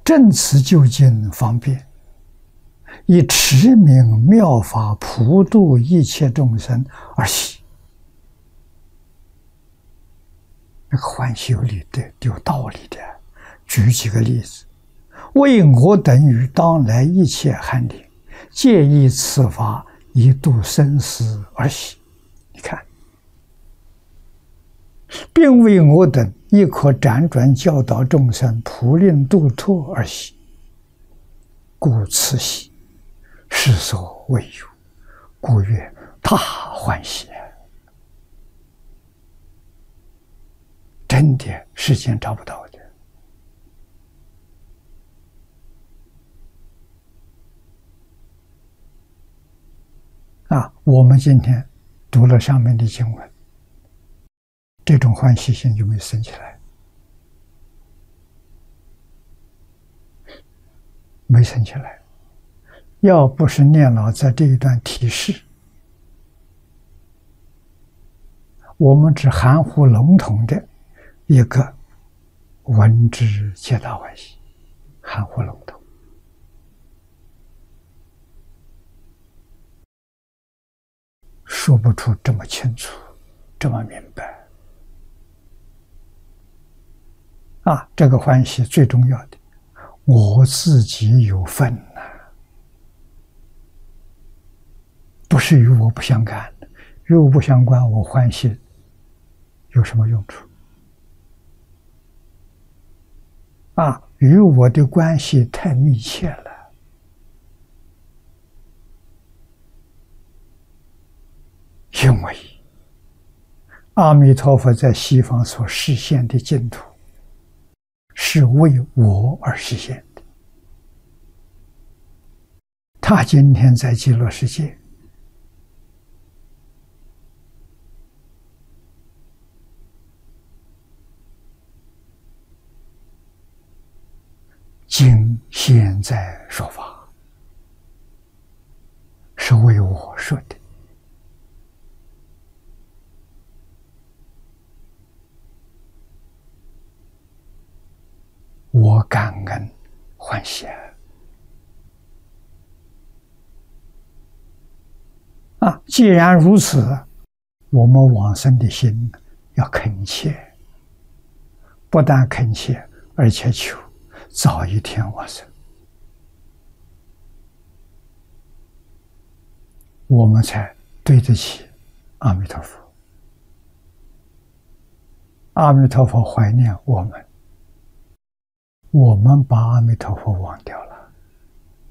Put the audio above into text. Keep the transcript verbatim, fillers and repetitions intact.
正此究竟方便，以持名妙法普度一切众生而喜。那个欢喜有理的，有道理的。举几个例子：为我等于当来一切寒灵，借以此法以度生死而喜。你看，并为我等亦可辗转教导众生，普令度脱而喜。故此喜，世所未有，故曰大欢喜。真的，世间找不到的。啊，我们今天读了上面的经文，这种欢喜心就没生起来，没生起来。要不是念老在这一段提示，我们只含糊笼统的一个闻之皆大欢喜，含糊笼统，说不出这么清楚，这么明白。啊，这个欢喜最重要的，我自己有份呐、啊，不是与我不相干的。与我不相关，我欢喜有什么用处？啊，与我的关系太密切了。因为阿弥陀佛在西方所示现的净土，是为我而实现的。他今天在极乐世界，今现在说法，是为我说的。我感恩欢喜啊！既然如此，我们往生的心要恳切，不但恳切，而且求早一天往生，我们才对得起阿弥陀佛。阿弥陀佛怀念我们，我们把阿弥陀佛忘掉了。